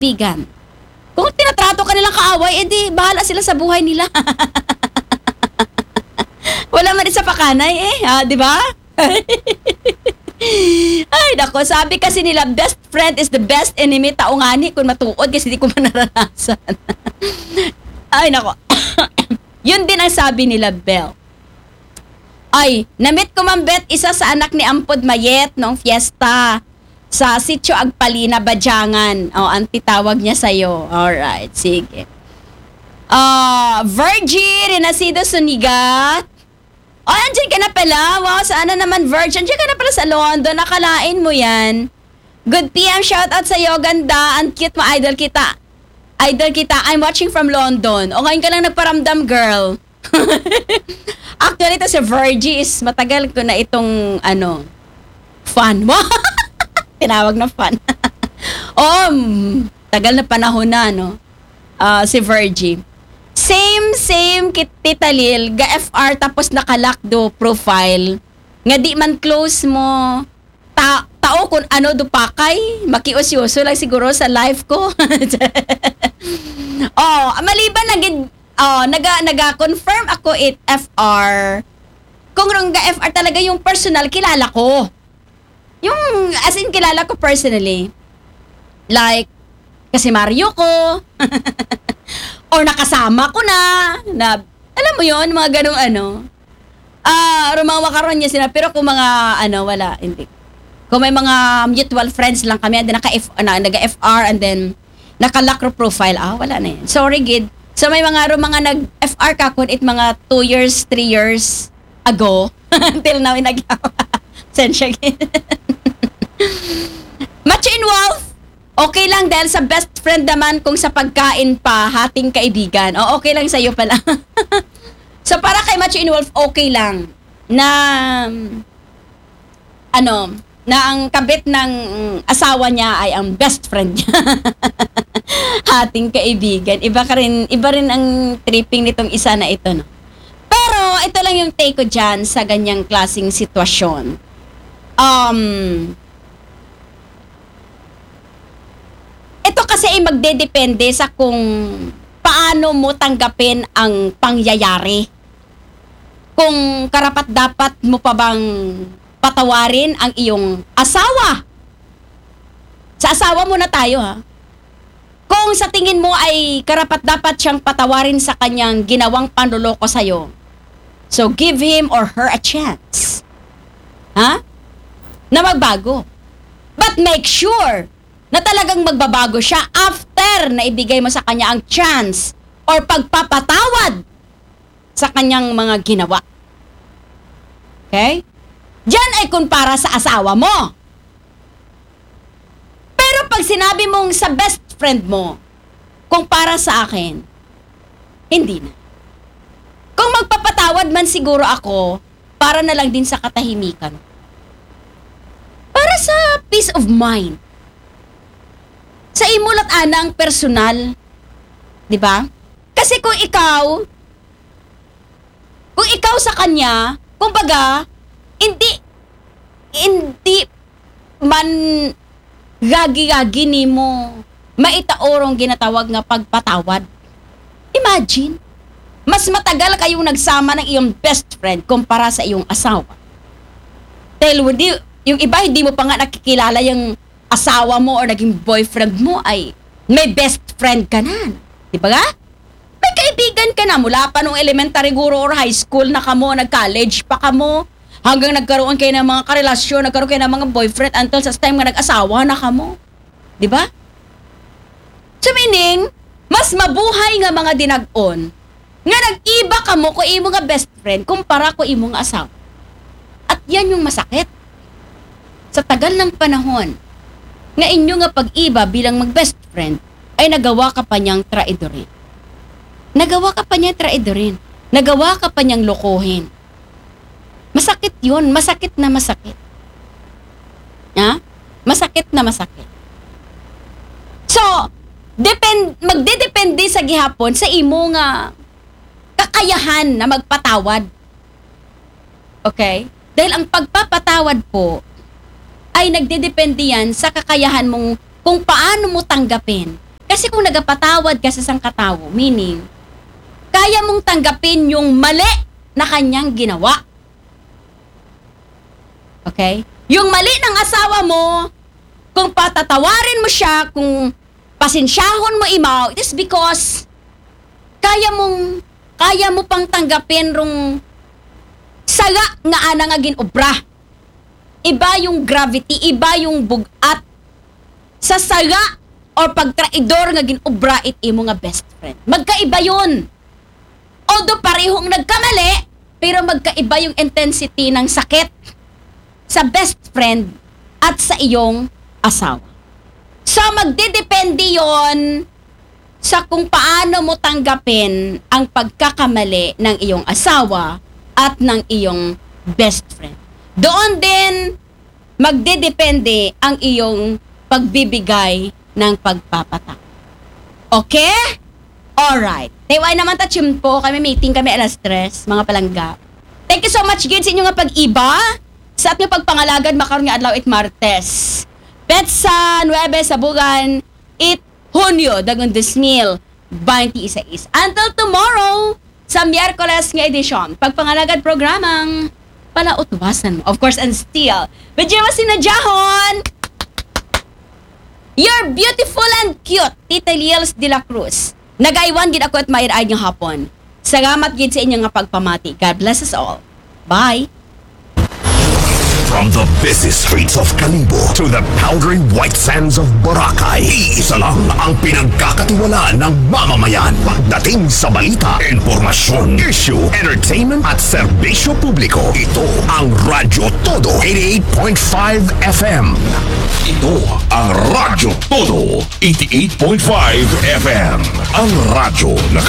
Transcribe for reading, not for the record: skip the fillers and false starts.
kaibigan. Kung tinatrato ka nilang kaaway, edi bahala sila sa buhay nila. Wala man sa pakanay di ba? Ay, nako, sabi kasi nila, best friend is the best enemy. Tao nga ni, kung matuod, kasi di ko manaranasan. Ay, nako. Yun din ang sabi nila, Bel. Ay, namit ko mambet isa sa anak ni Ampod Mayet noong fiesta sa Sitio Agpalina, Badyangan. Ang titawag niya sa'yo. Alright, sige. Virgie Renacido Sunigat. Andyan ka na pala. Wow, sana naman, Virgin. Andyan ka na pala sa London. Nakalain mo yan. Good PM, shoutout sa'yo. Ganda. Ang cute mo, idol kita. Idol kita. I'm watching from London. O, ngayon ka lang nagparamdam, girl. Actually, ito si Virgie is matagal ko na itong, fan mo. Tinawag na fan. Tagal na panahon na, si Virgie. Same kit Tita Lil, ga FR tapos nakalock do profile. Nga di man close mo. Tao kung ano do pakay, makiusyoso lang siguro sa life ko. Maliban naga-confirm ako it FR. Kung ga FR talaga yung personal kilala ko. Yung as in kilala ko personally. Like kasi Mario ko. Or nakasama ko na, alam mo yon mga ganong rumawa karon niya sila, pero kung mga, wala, hindi. Kung may mga mutual friends lang kami, and then nag-FR, and then, naka-lock profile, wala na yan. Sorry, Gid. So, may mga nag-FR ka kung mga 2 years, 3 years ago, until now, sensya, Gid. Match in Wolf, okay lang dahil sa best friend naman kung sa pagkain pa, hating kaibigan. Okay lang sa'yo pala. So, para kay Macho Wolf, okay lang na, na ang kabit ng asawa niya ay ang best friend niya. Hating kaibigan. Iba rin ang tripping nitong isa na ito, no? Pero, ito lang yung take ko dyan sa ganyang klaseng sitwasyon. Ito kasi ay magdedepende sa kung paano mo tanggapin ang pangyayari. Kung karapat-dapat mo pa bang patawarin ang iyong asawa. Sa asawa mo na tayo, ha. Kung sa tingin mo ay karapat-dapat siyang patawarin sa kanyang ginawang panloloko sa'yo, so give him or her a chance. Ha? Na magbago. But make sure na talagang magbabago siya after na ibigay mo sa kanya ang chance or pagpapatawad sa kanyang mga ginawa. Okay? Diyan ay kung para sa asawa mo. Pero pag sinabi mong sa best friend mo, kung para sa akin, hindi na. Kung magpapatawad man siguro ako, para na lang din sa katahimikan. Para sa peace of mind. Sa imulat anang personal, 'di ba? Kasi kung ikaw sa kanya, kumbaga, hindi man gagi-gagi nimo maitaorong ginatawag nga pagpatawad. Imagine, mas matagal kayong nagsama ng iyong best friend kumpara sa iyong asawa. Dahil yung iba hindi mo pa nga nakikilala yung asawa mo or naging boyfriend mo ay may best friend ka na. Di ba ga? May kaibigan ka na mula pa nung elementary guro or high school na kamo, nag-college pa kamo, hanggang nagkaroon kayo ng mga karelasyon, nagkaroon kayo ng mga boyfriend until sa time nga nag-asawa na kamo. Di ba? So meaning, mas mabuhay nga mga dinag-on nga nag-iba kamo ko imo nga best friend kumpara ko imo nga asawa. At yan yung masakit. Sa tagal ng panahon, nga inyo nga pag-iba bilang mag-best friend, ay nagawa ka pa niyang traidorin. Nagawa ka pa niyang lokohin. Masakit yun. Masakit na masakit. Ha? Masakit na masakit. So, magdedepende sa gihapon sa imo nga kakayahan na magpatawad. Okay? Dahil ang pagpapatawad po ay nagdedepende yan sa kakayahan mong kung paano mo tanggapin Kasi kung nagapatawad ka sa isang katao, meaning, kaya mong tanggapin yung mali na kanyang ginawa. Okay? Yung mali ng asawa mo, kung patatawarin mo siya, kung pasensyahon mo imaw, it is because kaya mo pang tanggapin rong saga nga ana nga ginobra. Iba yung gravity, iba yung bugat sa saga or pagtraidor nga ginobra it imo nga best friend. Magkaiba yun. Although parehong nagkamali, pero magkaiba yung intensity ng sakit sa best friend at sa iyong asawa. So, magdidepende yon sa kung paano mo tanggapin ang pagkakamali ng iyong asawa at ng iyong best friend. Doon din magdidepende ang iyong pagbibigay ng pagpapatawad. Okay? Alright. Teway naman tachim po. Kami meeting kami alas 3, mga palangga. Thank you so much, Gid, sa inyo nga pag-iba. Sa ating pagpangalagad, makaroon nga adlaw it Martes. Petsa 9 sa Bugan, it Hunyo, Dagon 2026. Until tomorrow, sa Miyerkules nga edisyon, pagpangalagad programang palautwasan mo. Of course, and still, Bejema Sinadjahon! You're beautiful and cute, Tita Liels de la Cruz. Nagaywan gid ako at mairaid ng hapon. Salamat gid sa inyo nga pagpamati. God bless us all. Bye! From the busy streets of Kalibo to the powdery white sands of Boracay, iisa lang ang pinagkakatiwalaan ng mamamayan. Pagdating sa balita, informasyon, issue, entertainment at serbisyo publiko, ito ang Radyo Todo 88.5 FM. Ito ang Radyo Todo 88.5 FM. Ang radyo na